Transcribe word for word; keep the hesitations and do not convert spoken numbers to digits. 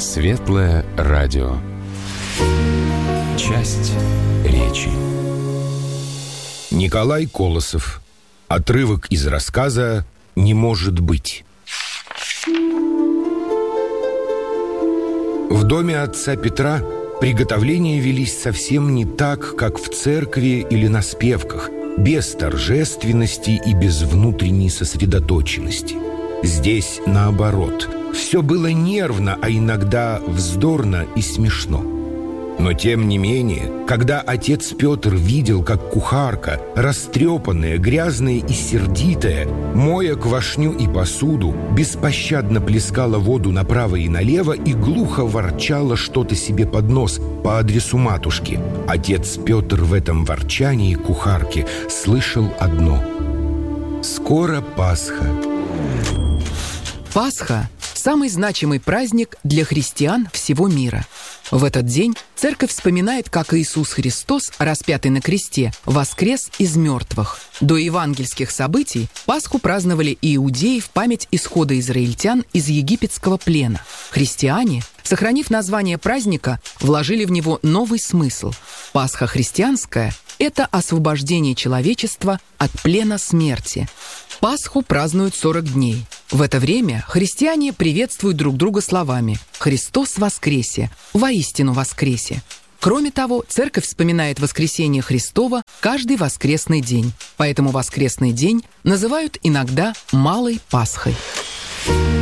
Светлое радио. Часть речи. Николай Колосов. Отрывок из рассказа «Не может быть». В доме отца Петра приготовления велись совсем не так, как в церкви или на спевках, без торжественности и без внутренней сосредоточенности. Здесь наоборот. Все было нервно, а иногда вздорно и смешно. Но тем не менее, когда отец Петр видел, как кухарка, растрепанная, грязная и сердитая, моя квашню и посуду, беспощадно плескала воду направо и налево и глухо ворчала что-то себе под нос по адресу матушки, отец Петр в этом ворчании кухарки слышал одно: «Скоро Пасха». Пасха – самый значимый праздник для христиан всего мира. В этот день церковь вспоминает, как Иисус Христос, распятый на кресте, воскрес из мертвых. До евангельских событий Пасху праздновали и иудеи в память исхода израильтян из египетского плена. Христиане, сохранив название праздника, вложили в него новый смысл. Пасха христианская – это освобождение человечества от плена смерти. Пасху празднуют сорок дней. В это время христиане приветствуют друг друга словами «Христос воскресе! Воистину воскресе!». Кроме того, церковь вспоминает воскресение Христова каждый воскресный день. Поэтому воскресный день называют иногда Малой Пасхой.